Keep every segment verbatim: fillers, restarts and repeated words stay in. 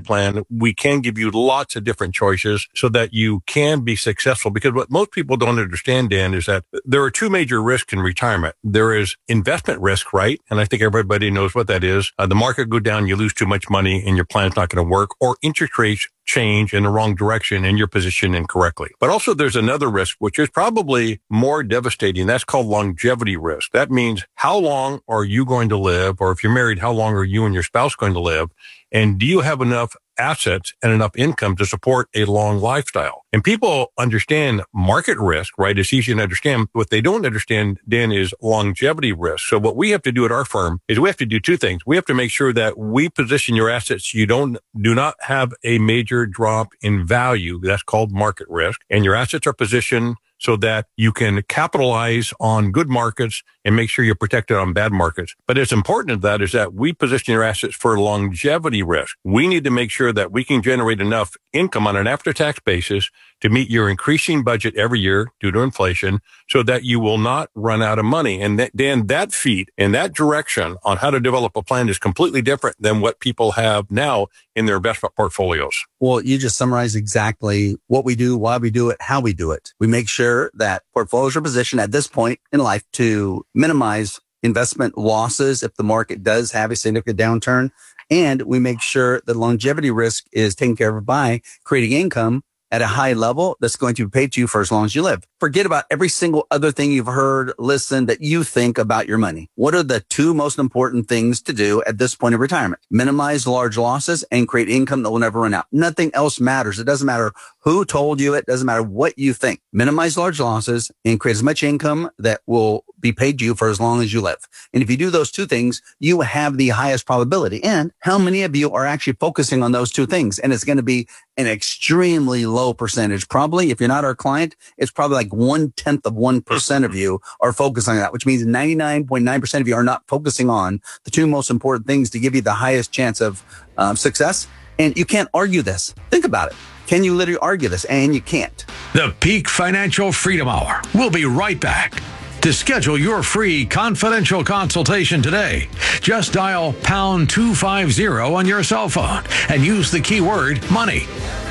retirement plan, we can give you lots of different choices so that you can be successful. Because what most people don't understand, Dan, is that there are two major risks in retirement. There is investment risk, right? And I think everybody knows what that is. Uh, the market go down, you lose too much money and your plan's not going to work, or interest rates change in the wrong direction and you're positioned incorrectly. But also there's another risk, which is probably more devastating. That's called longevity risk. That means how long are you going to live? Or if you're married, how long are you and your spouse going to live? And do you have enough assets and enough income to support a long lifestyle? And people understand market risk, right? It's easy to understand. What they don't understand, Dan, is longevity risk. So what we have to do at our firm is we have to do two things. We have to make sure that we position your assets. You don't, do not have a major drop in value. That's called market risk. And your assets are positioned so that you can capitalize on good markets and make sure you're protected on bad markets. But it's important that is that we position your assets for longevity risk. We need to make sure that we can generate enough income on an after-tax basis to meet your increasing budget every year due to inflation so that you will not run out of money. And that, Dan, that feat and that direction on how to develop a plan is completely different than what people have now in their investment portfolios. Well, you just summarized exactly what we do, why we do it, how we do it. We make sure that portfolios are positioned at this point in life to minimize investment losses if the market does have a significant downturn. And we make sure that longevity risk is taken care of by creating income at a high level that's going to be paid to you for as long as you live. Forget about every single other thing you've heard, listened, that you think about your money. What are the two most important things to do at this point of retirement? Minimize large losses and create income that will never run out. Nothing else matters. It doesn't matter who told you it. It doesn't matter what you think. Minimize large losses and create as much income that will be paid to you for as long as you live. And if you do those two things, you have the highest probability. And how many of you are actually focusing on those two things? And it's going to be an extremely low percentage. Probably, if you're not our client, it's probably like one tenth of one percent of you are focusing on that, which means ninety-nine point nine percent of you are not focusing on the two most important things to give you the highest chance of um, success. And you can't argue this. Think about it. Can you literally argue this? And you can't. The Peak Financial Freedom Hour. We'll be right back. To schedule your free confidential consultation today, just dial pound two fifty on your cell phone and use the keyword money.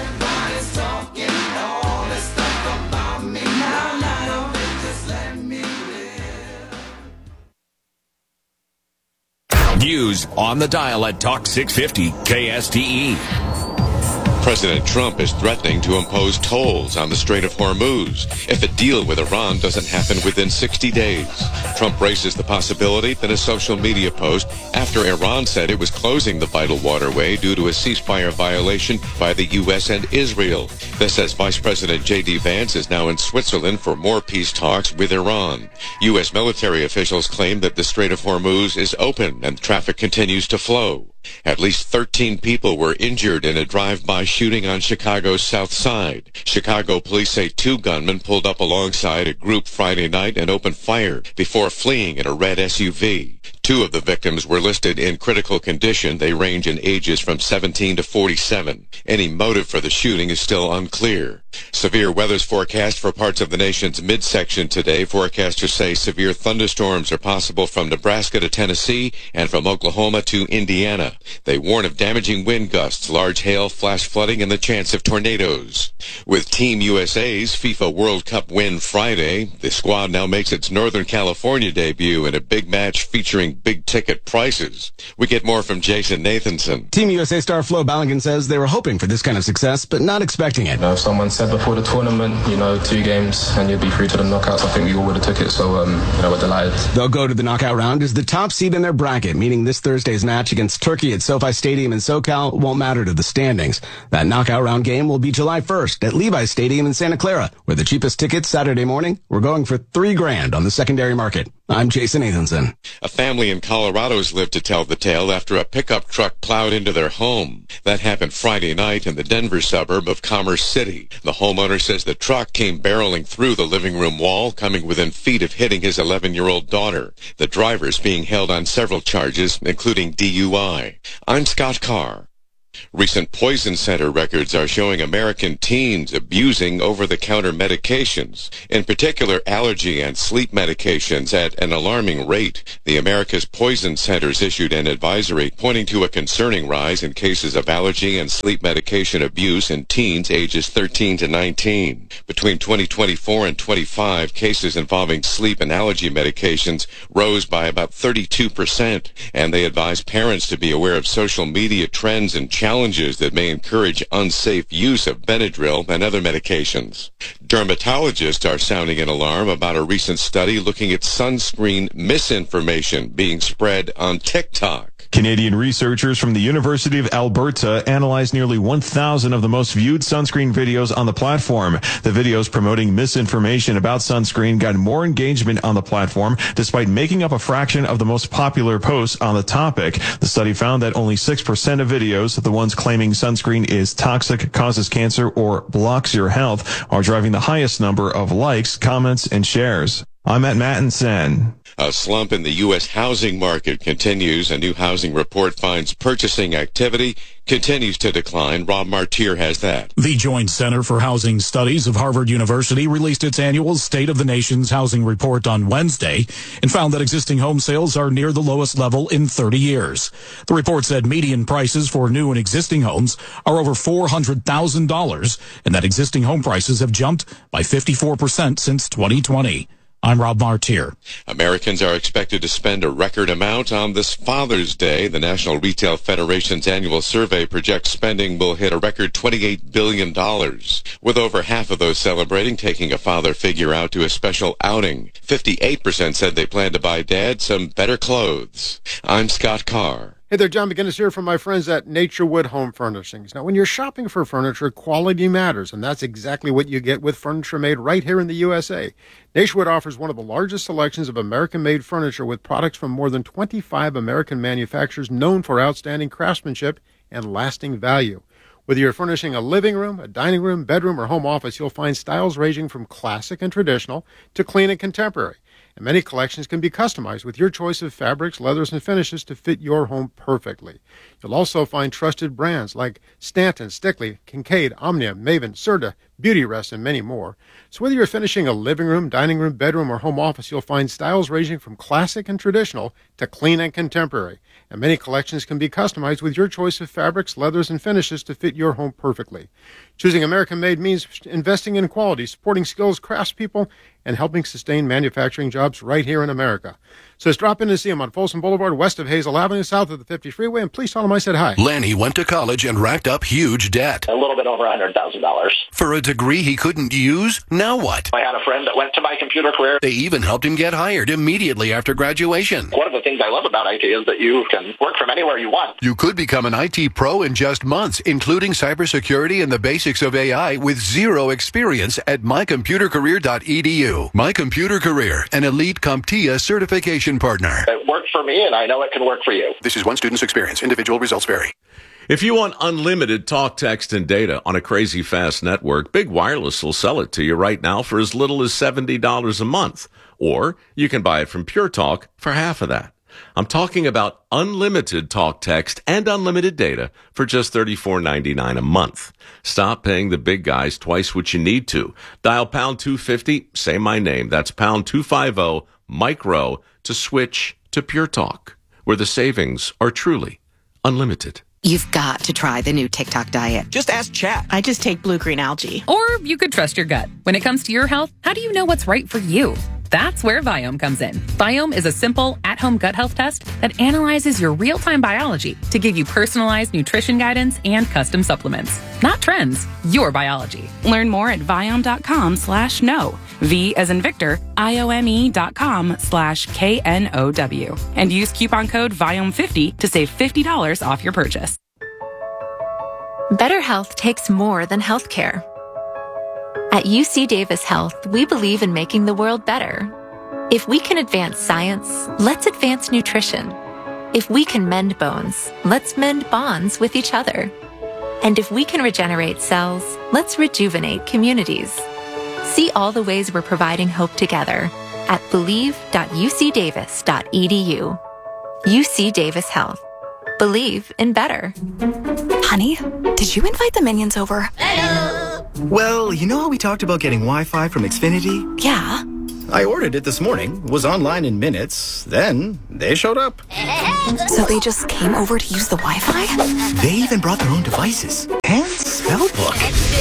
News on the dial at Talk six fifty K S T E. President Trump is threatening to impose tolls on the Strait of Hormuz if a deal with Iran doesn't happen within sixty days. Trump raises the possibility in a social media post after Iran said it was closing the vital waterway due to a ceasefire violation by the U S and Israel. This as Vice President J D Vance is now in Switzerland for more peace talks with Iran. U S military officials claim that the Strait of Hormuz is open and traffic continues to flow. At least thirteen people were injured in a drive-by shooting on Chicago's South Side. Chicago police say two gunmen pulled up alongside a group Friday night and opened fire before fleeing in a red S U V. Two of the victims were listed in critical condition. They range in ages from seventeen to forty-seven. Any motive for the shooting is still unclear. Severe weather's forecast for parts of the nation's midsection today. Forecasters say severe thunderstorms are possible from Nebraska to Tennessee and from Oklahoma to Indiana. They warn of damaging wind gusts, large hail, flash flooding, and the chance of tornadoes. With Team U S A's FIFA World Cup win Friday, the squad now makes its Northern California debut in a big match featuring big-ticket prices. We get more from Jason Nathanson. Team U S A star Flo Balogun says they were hoping for this kind of success, but not expecting it. You know, if someone said before the tournament, you know, two games and you'd be through to the knockouts, I think we all would have took it, so, um, you know, we're delighted. They'll go to the knockout round as the top seed in their bracket, meaning this Thursday's match against Turkey at SoFi Stadium in SoCal won't matter to the standings. That knockout round game will be July first at Levi's Stadium in Santa Clara, where the cheapest tickets Saturday morning were going for three grand on the secondary market. I'm Jason Nathanson. A family in Colorado's lived to tell the tale after a pickup truck plowed into their home. That happened Friday night in the Denver suburb of Commerce City. The homeowner says the truck came barreling through the living room wall, coming within feet of hitting his eleven-year-old daughter. The driver is being held on several charges, including D U I. I'm Scott Carr. Recent Poison Center records are showing American teens abusing over-the-counter medications, in particular allergy and sleep medications, at an alarming rate. The America's Poison Centers issued an advisory pointing to a concerning rise in cases of allergy and sleep medication abuse in teens ages thirteen to nineteen. Between twenty twenty-four and twenty-five, cases involving sleep and allergy medications rose by about thirty-two percent, and they advise parents to be aware of social media trends and challenges that may encourage unsafe use of Benadryl and other medications. Dermatologists are sounding an alarm about a recent study looking at sunscreen misinformation being spread on TikTok. Canadian researchers from the University of Alberta analyzed nearly one thousand of the most viewed sunscreen videos on the platform. The videos promoting misinformation about sunscreen got more engagement on the platform, despite making up a fraction of the most popular posts on the topic. The study found that only six percent of videos, the ones claiming sunscreen is toxic, causes cancer, or blocks your health, are driving the highest number of likes, comments, and shares. I'm Matt Mattinson. A slump in the U S housing market continues. A new housing report finds purchasing activity continues to decline. Rob Martier has that. The Joint Center for Housing Studies of Harvard University released its annual State of the Nation's Housing Report on Wednesday and found that existing home sales are near the lowest level in thirty years. The report said median prices for new and existing homes are over four hundred thousand dollars and that existing home prices have jumped by fifty-four percent since twenty twenty. I'm Rob Martier. Americans are expected to spend a record amount on this Father's Day. The National Retail Federation's annual survey projects spending will hit a record twenty-eight billion dollars, with over half of those celebrating taking a father figure out to a special outing. fifty-eight percent said they plan to buy Dad some better clothes. I'm Scott Carr. Hey there, John McGinnis here from my friends at Naturewood Home Furnishings. Now, when you're shopping for furniture, quality matters, and that's exactly what you get with furniture made right here in the U S A. Naturewood offers one of the largest selections of American-made furniture with products from more than twenty-five American manufacturers known for outstanding craftsmanship and lasting value. Whether you're furnishing a living room, a dining room, bedroom, or home office, you'll find styles ranging from classic and traditional to clean and contemporary. And many collections can be customized with your choice of fabrics, leathers, and finishes to fit your home perfectly. You'll also find trusted brands like Stanton, Stickley, Kincaid, Omnia, Maven, Serta, Beautyrest, and many more. So whether you're finishing a living room, dining room, bedroom, or home office, you'll find styles ranging from classic and traditional to clean and contemporary. And many collections can be customized with your choice of fabrics, leathers, and finishes to fit your home perfectly. Choosing American-made means investing in quality, supporting skilled craftspeople, and helping sustain manufacturing jobs right here in America. So just drop in and see them on Folsom Boulevard, west of Hazel Avenue, south of the fifty freeway, and please tell them I said hi. Lanny went to college and racked up huge debt. A little bit over one hundred thousand dollars. For a degree he couldn't use? Now what? I had a friend that went to my computer career. They even helped him get hired immediately after graduation. One of the things I love about I T is that you can work from anywhere you want. You could become an I T pro in just months, including cybersecurity and the basics of A I with zero experience at my computer career dot e d u. My Computer Career, an elite CompTIA certification partner. It worked for me, and I know it can work for you. This is one student's experience. Individual results vary. If you want unlimited talk, text, and data on a crazy fast network, Big Wireless will sell it to you right now for as little as seventy dollars a month. Or you can buy it from Pure Talk for half of that. I'm talking about unlimited talk, text, and unlimited data for just thirty-four ninety-nine a month. Stop paying the big guys twice what you need to. Dial pound two fifty, say my name. That's pound two fifty, micro, to switch to Pure Talk, where the savings are truly unlimited. You've got to try the new TikTok diet. Just ask Chat. I just take blue-green algae. Or you could trust your gut. When it comes to your health, how do you know what's right for you? That's where Viome comes in. Viome is a simple, at-home gut health test that analyzes your real-time biology to give you personalized nutrition guidance and custom supplements. Not trends, your biology. Learn more at Viome.com slash no. V as in Victor, I-O-M-E dot com slash K N O W. And use coupon code Viome fifty to save fifty dollars off your purchase. Better health takes more than healthcare. At U C Davis Health, we believe in making the world better. If we can advance science, let's advance nutrition. If we can mend bones, let's mend bonds with each other. And if we can regenerate cells, let's rejuvenate communities. See all the ways we're providing hope together at believe dot u c davis dot e d u. U C Davis Health. believe in better. Honey, did you invite the minions over? Well, you know how we talked about getting Wi-Fi from Xfinity? Yeah. I ordered it this morning, was online in minutes, then they showed up. So they just came over to use the Wi-Fi? They even brought their own devices and spell book.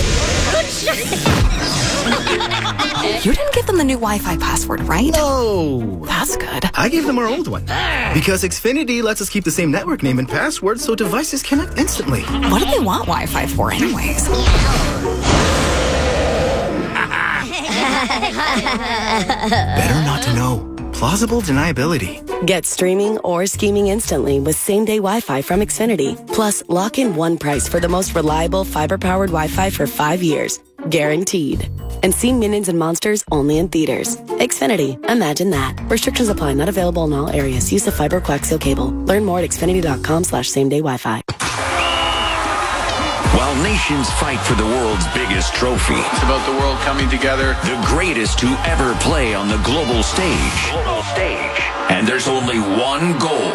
You didn't give them the new Wi-Fi password, right? No. That's good. I gave them our old one. Because Xfinity lets us keep the same network name and password so devices connect instantly. What do they want Wi-Fi for anyways? Better not to know. Plausible deniability. Get streaming or scheming instantly with same-day Wi-Fi from Xfinity. Plus, lock in one price for the most reliable fiber-powered Wi-Fi for five years. Guaranteed. And see Minions and Monsters only in theaters. Xfinity. Imagine that. Restrictions apply. Not available in all areas. Use of fiber coaxial cable. Learn more at xfinity.com slash same-day Wi-Fi. While nations fight for the world's biggest trophy. It's about the world coming together. The greatest to ever play on the global stage. Global stage. And there's only one goal.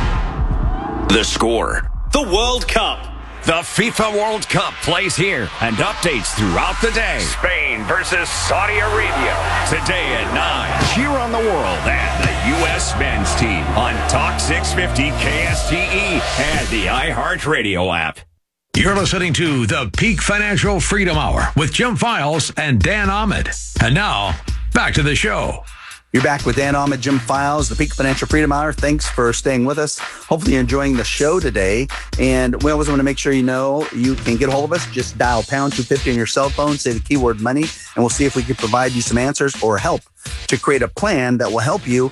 The score. The World Cup. The FIFA World Cup plays here and updates throughout the day. Spain versus Saudi Arabia. Today at nine, cheer on the world and the U S men's team on Talk six fifty K S T E and the iHeartRadio app. You're listening to the Peak Financial Freedom Hour with Jim Files and Dan Ahmed. And now, back to the show. You're back with Dan Ahmed, Jim Files, the Peak Financial Freedom Hour. Thanks for staying with us. Hopefully you're enjoying the show today. And we always want to make sure you know you can get a hold of us. Just dial pound two fifty on your cell phone, say the keyword money, and we'll see if we can provide you some answers or help to create a plan that will help you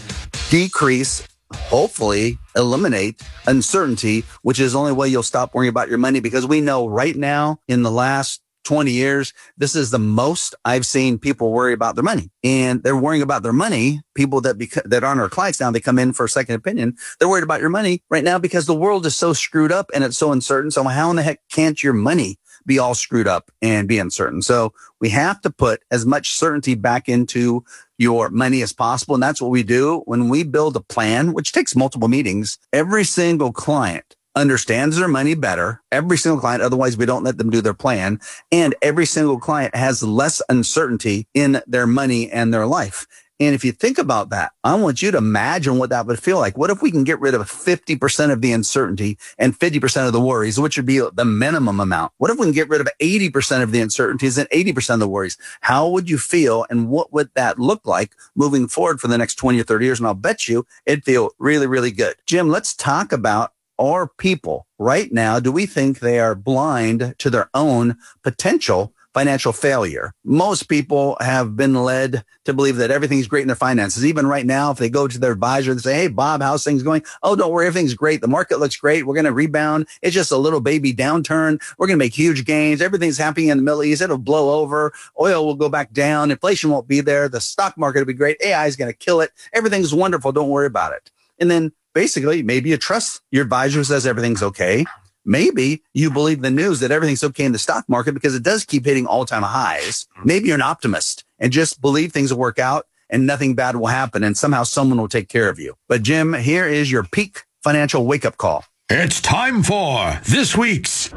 decrease, hopefully eliminate uncertainty, which is the only way you'll stop worrying about your money. Because we know right now in the last twenty years, this is the most I've seen people worry about their money. And they're worrying about their money. People that beca- that aren't our clients now, they come in for a second opinion. They're worried about your money right now because the world is so screwed up and it's so uncertain. So how in the heck can't your money be all screwed up and be uncertain? So we have to put as much certainty back into your money as possible. And that's what we do when we build a plan, which takes multiple meetings. Every single client understands their money better. Every single client. Otherwise, we don't let them do their plan. And every single client has less uncertainty in their money and their life. And if you think about that, I want you to imagine what that would feel like. What if we can get rid of fifty percent of the uncertainty and fifty percent of the worries, which would be the minimum amount? What if we can get rid of eighty percent of the uncertainties and eighty percent of the worries? How would you feel? And what would that look like moving forward for the next twenty or thirty years? And I'll bet you it'd feel really, really good. Jim, let's talk about our people right now. Do we think they are blind to their own potential financial failure? Most people have been led to believe that everything's great in their finances. Even right now, if they go to their advisor and say, hey, Bob, how's things going? Oh, don't worry. Everything's great. The market looks great. We're going to rebound. It's just a little baby downturn. We're going to make huge gains. Everything's happening in the Middle East. It'll blow over. Oil will go back down. Inflation won't be there. The stock market will be great. A I is going to kill it. Everything's wonderful. Don't worry about it. And then basically, maybe you trust your advisor who says everything's okay. Maybe you believe the news that everything's okay in the stock market because it does keep hitting all-time highs. Maybe you're an optimist and just believe things will work out and nothing bad will happen and somehow someone will take care of you. But Jim, here is your peak financial wake-up call. It's time for this week's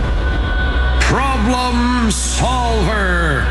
Problem Solver.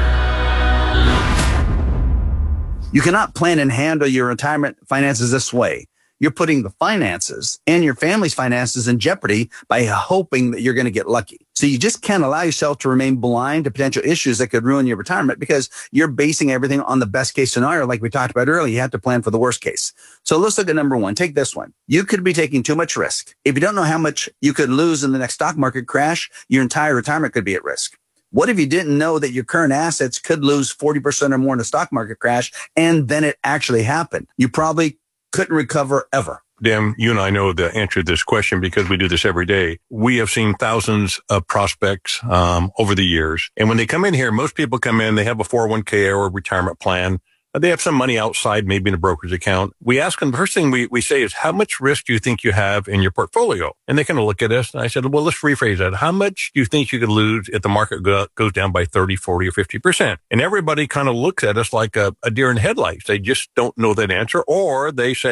You cannot plan and handle your retirement finances this way. You're putting the finances and your family's finances in jeopardy by hoping that you're going to get lucky. So you just can't allow yourself to remain blind to potential issues that could ruin your retirement because you're basing everything on the best case scenario. Like we talked about earlier, you have to plan for the worst case. So let's look at number one. Take this one. You could be taking too much risk. If you don't know how much you could lose in the next stock market crash, your entire retirement could be at risk. What if you didn't know that your current assets could lose forty percent or more in a stock market crash and then it actually happened? You probably couldn't recover ever. Dan, you and I know the answer to this question because we do this every day. We have seen thousands of prospects um, over the years. And when they come in here, most people come in, they have a four oh one k or a retirement plan. They have some money outside, maybe in a brokerage account. We ask them, the first thing we, we say is, how much risk do you think you have in your portfolio? And they kind of look at us. And I said, well, let's rephrase that. How much do you think you could lose if the market go, goes down by thirty, forty, or fifty percent? And everybody kind of looks at us like a, a deer in headlights. They just don't know that answer. Or they say,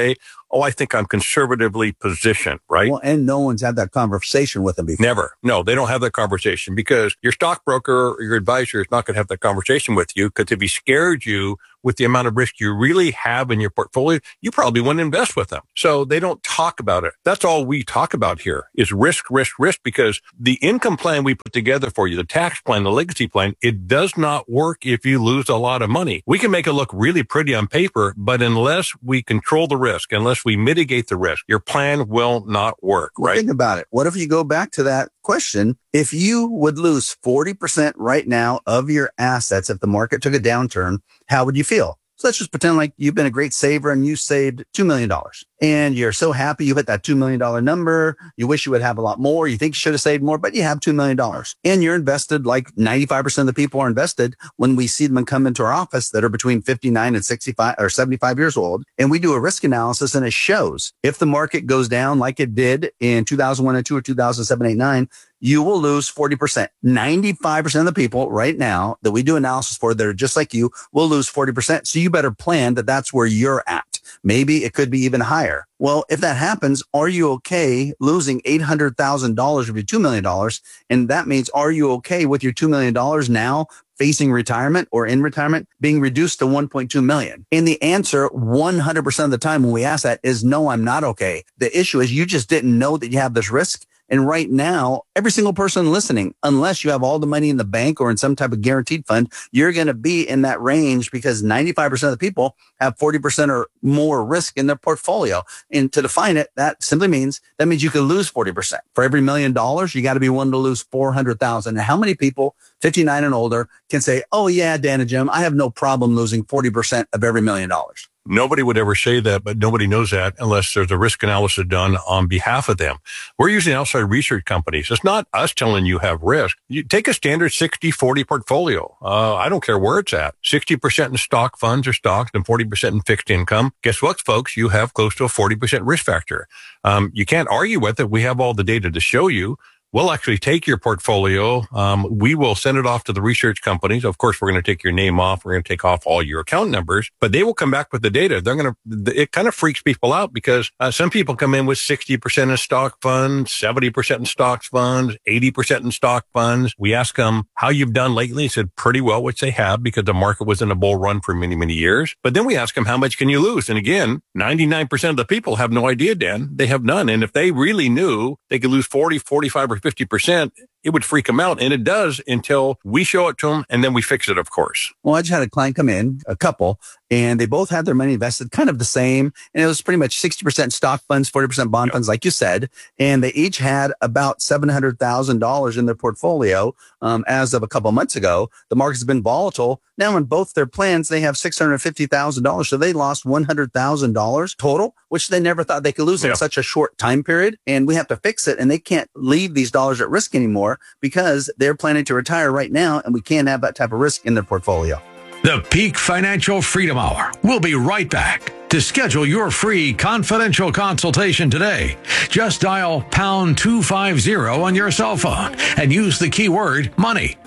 oh, I think I'm conservatively positioned, right? Well, and no one's had that conversation with them before. Never. No, they don't have that conversation because your stockbroker or your advisor is not going to have that conversation with you, because if he scared you with the amount of risk you really have in your portfolio, you probably wouldn't invest with them. So they don't talk about it. That's all we talk about here is risk, risk, risk, because the income plan we put together for you, the tax plan, the legacy plan, it does not work if you lose a lot of money. We can make it look really pretty on paper, but unless we control the risk, unless we mitigate the risk, your plan will not work, Well, right? think about it. What if you go back to that question? If you would lose forty percent right now of your assets if the market took a downturn, how would you feel? So let's just pretend like you've been a great saver and you saved two million dollars and you're so happy you hit that two million dollars number. You wish you would have a lot more. You think you should have saved more, but you have two million dollars and you're invested like ninety-five percent of the people are invested when we see them come into our office that are between fifty-nine and sixty-five or seventy-five years old. And we do a risk analysis and it shows if the market goes down like it did in two thousand one and two or two thousand seven, eight, nine, you will lose forty percent. ninety-five percent of the people right now that we do analysis for that are just like you will lose forty percent. So you better plan that that's where you're at. Maybe it could be even higher. Well, if that happens, are you okay losing eight hundred thousand dollars of your two million dollars? And that means, are you okay with your two million dollars now facing retirement or in retirement being reduced to one point two million? And the answer one hundred percent of the time when we ask that is no, I'm not okay. The issue is you just didn't know that you have this risk. And right now, every single person listening, unless you have all the money in the bank or in some type of guaranteed fund, you're going to be in that range because ninety-five percent of the people have forty percent or more risk in their portfolio. And to define it, that simply means that means you could lose forty percent. For every million dollars, you got to be willing to lose four hundred thousand. And how many people, fifty-nine and older, can say, oh yeah, Dan and Jim, I have no problem losing forty percent of every million dollars? Nobody would ever say that, but nobody knows that unless there's a risk analysis done on behalf of them. We're using outside research companies. It's not us telling you have risk. You take a standard sixty forty portfolio. Uh, I don't care where it's at. sixty percent in stock funds or stocks and forty percent in fixed income. Guess what, folks? You have close to a forty percent risk factor. Um, you can't argue with it. We have all the data to show you. We'll actually take your portfolio. Um, we will send it off to the research companies. Of course, we're going to take your name off. We're going to take off all your account numbers, but they will come back with the data. They're going to, it kind of freaks people out because uh, some people come in with sixty percent in stock funds, seventy percent in stocks funds, eighty percent in stock funds. We ask them how you've done lately. He said pretty well, which they have because the market was in a bull run for many, many years. But then we ask them how much can you lose? And again, ninety-nine percent of the people have no idea, Dan. They have none. And if they really knew they could lose forty, forty-five or fifty percent, it would freak them out. And it does until we show it to them and then we fix it, of course. Well, I just had a client come in, a couple, and they both had their money invested kind of the same. And it was pretty much sixty percent stock funds, forty percent bond yep. funds, like you said. And they each had about seven hundred thousand dollars in their portfolio um, as of a couple months ago. The market's been volatile. Now in both their plans, they have six hundred fifty thousand dollars. So they lost one hundred thousand dollars total, which they never thought they could lose yep. in such a short time period. And we have to fix it. And they can't leave these dollars at risk anymore because they're planning to retire right now. And we can't have that type of risk in their portfolio. The Peak Financial Freedom Hour. We'll be right back. To schedule your free confidential consultation today, just dial pound two fifty on your cell phone and use the keyword money.